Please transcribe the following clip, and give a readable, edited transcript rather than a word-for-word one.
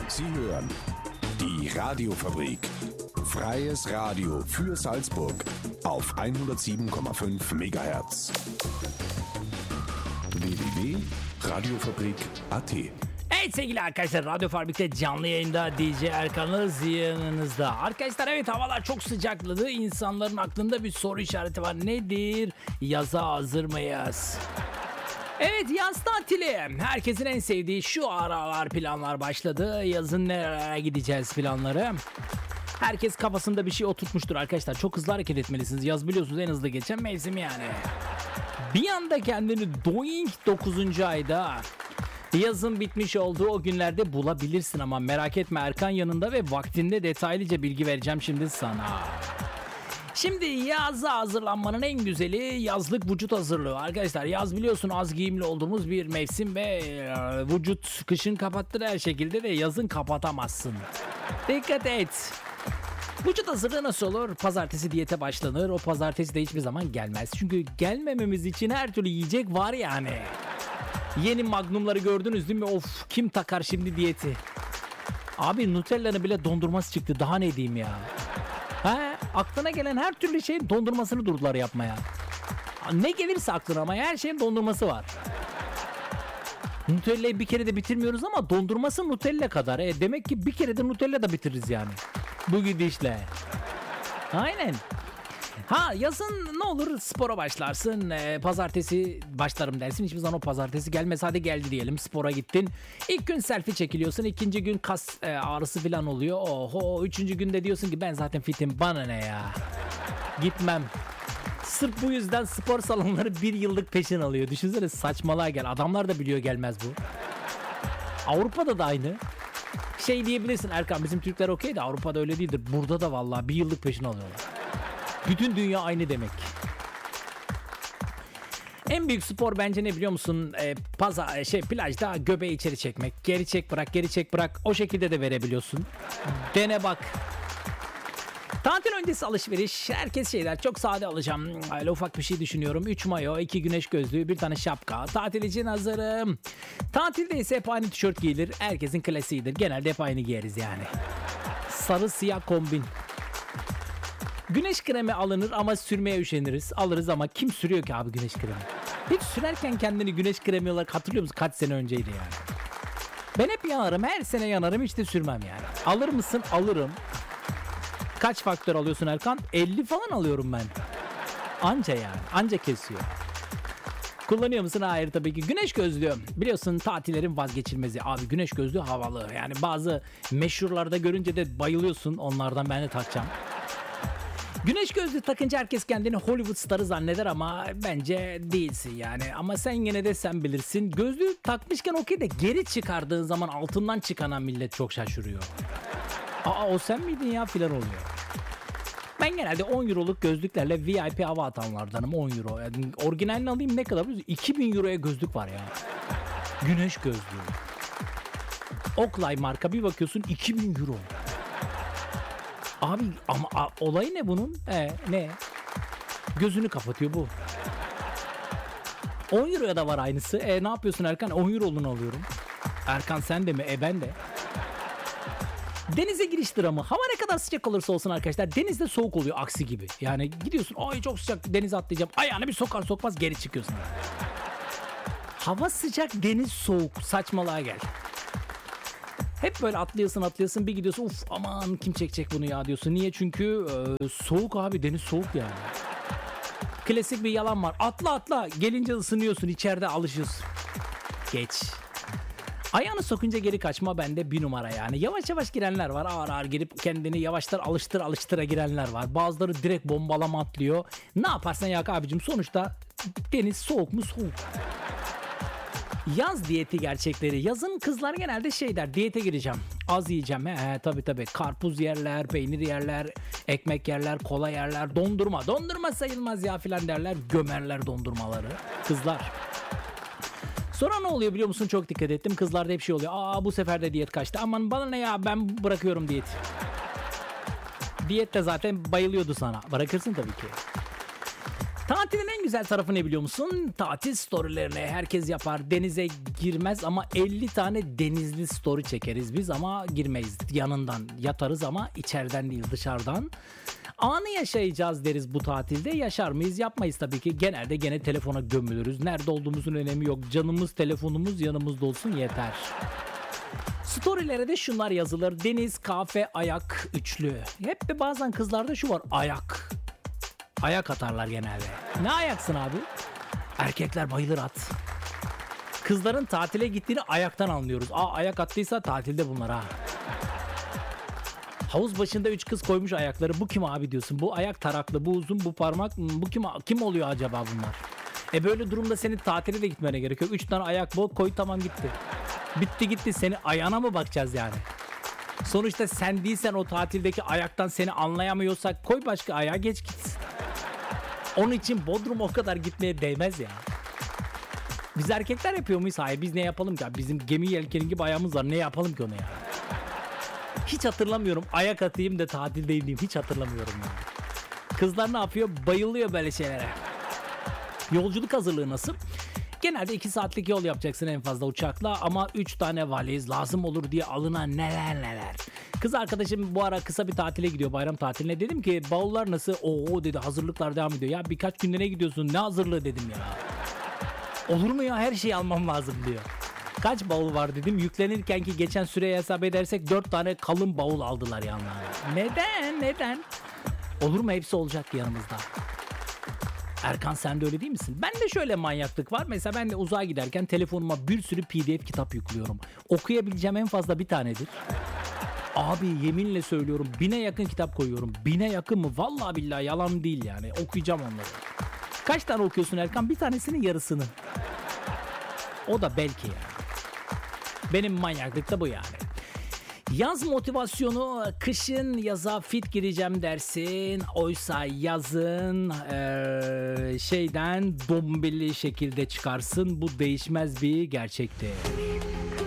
Sie hören die Radiofabrik. Freies Radio für Salzburg auf 107,5 MHz. www.radiofabrik.at. Evet sevgili arkadaşlar, Radyo Fabrik'te canlı yayında DJ Erkan'ız yanınızda. Arkadaşlar evet, havalar çok sıcakladı. İnsanların aklında bir soru işareti var. Nedir? Yaza hazır mıyız? Evet, yaz tatili. Herkesin en sevdiği şu aralar planlar başladı. Yazın nereye gideceğiz planları. Herkes kafasında bir şey oturtmuştur arkadaşlar. Çok hızlı hareket etmelisiniz. Yaz biliyorsunuz en hızlı geçen mevsim yani. Bir anda kendini Doing 9. ayda, yazın bitmiş olduğu o günlerde bulabilirsin ama merak etme, Erkan yanında ve vaktinde detaylıca bilgi vereceğim şimdi sana. Şimdi yaza hazırlanmanın en güzeli yazlık vücut hazırlığı. Arkadaşlar yaz biliyorsun az giyimli olduğumuz bir mevsim ve vücut kışın kapattır her şekilde de yazın kapatamazsın. Dikkat et. Vücut hazırlığı nasıl olur? Pazartesi diyete başlanır. O pazartesi de hiçbir zaman gelmez. Çünkü gelmememiz için her türlü yiyecek var yani. Yeni magnumları gördünüz değil mi? Of, kim takar şimdi diyeti? Abi Nutella'nın bile dondurması çıktı. Daha ne diyeyim ya? Aklına gelen her türlü şeyin dondurmasını durdular yapmaya. Ne gelirse aklına, ama her şeyin dondurması var. Nutella'yı bir kere de bitirmiyoruz ama dondurması Nutella kadar. Demek ki bir kere de Nutella da bitiririz yani. Bu gidişle. Aynen. Yazın ne olur, spora başlarsın, pazartesi başlarım dersin, hiçbir zaman o pazartesi gelmez. Hadi geldi diyelim, spora gittin, ilk gün selfie çekiliyorsun, ikinci gün kas ağrısı falan oluyor, oho, üçüncü günde diyorsun ki ben zaten fitim, bana ne ya, gitmem. Sırf bu yüzden spor salonları bir yıllık peşin alıyor. Düşünsene, saçmalığa gel, adamlar da biliyor gelmez bu. Avrupa'da da aynı. Şey diyebilirsin Erkan, bizim Türkler okey de Avrupa'da öyle değildir. Burada da vallahi bir yıllık peşin alıyorlar. Bütün dünya aynı demek. En büyük spor bence ne biliyor musun? Plajda göbeği içeri çekmek. Geri çek bırak, geri çek bırak. O şekilde de verebiliyorsun. Dene bak. Tatil öncesi alışveriş. Herkes şeyler, çok sade alacağım. Öyle ufak bir şey düşünüyorum. 3 mayo, 2 güneş gözlüğü, bir tane şapka. Tatil için hazırım. Tatilde ise hep aynı tişört giyilir. Herkesin klasiğidir. Genelde hep aynı giyeriz yani. Sarı siyah kombin. Güneş kremi alınır ama sürmeye üşeniriz. Alırız ama kim sürüyor ki abi güneş kremi? Hiç sürerken kendini güneş kremi olarak hatırlıyor musun? Kaç sene önceydi yani. Ben hep yanarım. Her sene yanarım. Hiç de sürmem yani. Alır mısın? Alırım. Kaç faktör alıyorsun Erkan? 50 falan alıyorum ben. Anca yani. Anca kesiyor. Kullanıyor musun? Hayır tabii ki. Güneş gözlüğü. Biliyorsun tatillerin vazgeçilmezi. Abi güneş gözlüğü havalı. Yani bazı meşhurlarda görünce de bayılıyorsun. Onlardan ben de takacağım. Güneş gözlüğü takınca herkes kendini Hollywood starı zanneder ama bence değilsin yani. Ama sen yine de sen bilirsin. Gözlüğü takmışken okey de geri çıkardığın zaman altından çıkana millet çok şaşırıyor. O sen miydin ya filan oluyor. Ben genelde 10 euroluk gözlüklerle VIP hava atanlardanım. 10 euro. Yani orijinalini alayım ne kadar biliyorsun? 2000 euroya gözlük var ya. Güneş gözlüğü. Oakley marka, bir bakıyorsun 2000 euro. Abi ama olayı ne bunun? Ne? Gözünü kapatıyor bu. 10 euroya da var aynısı. Ne yapıyorsun Erkan? 10 eurolunu alıyorum. Erkan sen de mi? Ben de. Denize giriş dramı. Hava ne kadar sıcak olursa olsun arkadaşlar, denizde soğuk oluyor aksi gibi. Yani gidiyorsun, ay çok sıcak, denize atlayacağım. Ayağını bir sokar sokmaz geri çıkıyorsun. Hava sıcak, deniz soğuk. Saçmalığa gel. Hep böyle atlıyorsun bir gidiyorsun, uf aman kim çekecek bunu ya diyorsun. Niye? Çünkü soğuk abi, deniz soğuk yani. Klasik bir yalan var. Atla gelince ısınıyorsun, içeride alışıyorsun. Geç. Ayağını sokunca geri kaçma bende bir numara yani. Yavaş yavaş girenler var. Ağır ağır girip kendini yavaşlar alıştıra girenler var. Bazıları direkt bombalama atlıyor. Ne yaparsan yak abicim, sonuçta deniz soğuk mu soğuk. Yaz diyeti gerçekleri. Yazın kızlar genelde şey der, diyete gireceğim. Az yiyeceğim. Tabii. Karpuz yerler, peynir yerler, ekmek yerler, kola yerler, dondurma. Dondurma sayılmaz ya filan derler. Gömerler dondurmaları. Kızlar. Sonra ne oluyor biliyor musun? Çok dikkat ettim. Kızlarda hep şey oluyor. Bu sefer de diyet kaçtı. Aman bana ne ya, ben bırakıyorum diyeti. Diyet de zaten bayılıyordu sana. Bırakırsın tabii ki. Tatilin en güzel tarafı ne biliyor musun? Tatil storylerini herkes yapar. Denize girmez ama 50 tane denizli story çekeriz biz ama girmeyiz. Yanından yatarız ama içeriden değil, dışarıdan. Anı yaşayacağız deriz bu tatilde. Yaşar mıyız? Yapmayız tabii ki. Genelde gene telefona gömülürüz. Nerede olduğumuzun önemi yok. Canımız, telefonumuz yanımızda olsun yeter. Storylere de şunlar yazılır. Deniz, kahve, ayak, üçlü. Hep de bazen kızlarda şu var. Ayak. Ayak atarlar genelde. Ne ayaksın abi? Erkekler bayılır at. Kızların tatile gittiğini ayaktan anlıyoruz. Ayak attıysa tatilde bunlar ha. Havuz başında 3 kız koymuş ayakları. Bu kim abi diyorsun? Bu ayak taraklı, bu uzun, bu parmak. Bu kim oluyor acaba bunlar? Böyle durumda senin tatile de gitmene gerek yok. 3 tane ayak bol koy, tamam gitti. Bitti gitti, seni ayağına mı bakacağız yani? Sonuçta sen değilsen o tatildeki ayaktan seni anlayamıyorsak koy başka ayağa, geç git. Onun için Bodrum o kadar gitmeye değmez ya. Biz erkekler yapıyor muyuz? Hayır, biz ne yapalım ki? Bizim gemi yelkeni gibi ayağımız var. Ne yapalım ki ona ya? Hiç hatırlamıyorum. Ayak atayım da tatildeyim diyeyim. Hiç hatırlamıyorum ya. Kızlar ne yapıyor? Bayılıyor böyle şeylere. Yolculuk hazırlığı nasıl? Genelde 2 saatlik yol yapacaksın en fazla uçakla ama 3 tane valiz lazım olur diye alınan neler. Kız arkadaşım bu ara kısa bir tatile gidiyor, bayram tatiline. Dedim ki bavullar nasıl? Oo dedi, hazırlıklar devam ediyor. Ya birkaç günde ne gidiyorsun? Ne hazırlığı dedim ya. Olur mu ya, her şeyi almam lazım diyor. Kaç bavul var dedim. Yüklenirken ki geçen süreyi hesap edersek 4 tane kalın bavul aldılar yanlarına. Neden? Olur mu, hepsi olacak yanımızda. Erkan sen de öyle değil misin? Ben de şöyle manyaklık var. Mesela ben de uzağa giderken telefonuma bir sürü PDF kitap yüklüyorum. Okuyabileceğim en fazla bir tanedir. Abi yeminle söylüyorum, 1000'e yakın kitap koyuyorum. 1000'e yakın mı? Vallahi billahi yalan değil yani. Okuyacağım onları. Kaç tane okuyorsun Erkan? Bir tanesinin yarısını. O da belki ya. Benim manyaklık da bu yani. Yaz motivasyonu, kışın yaza fit gireceğim dersin. Oysa yazın dombili şekilde çıkarsın. Bu değişmez bir gerçektir.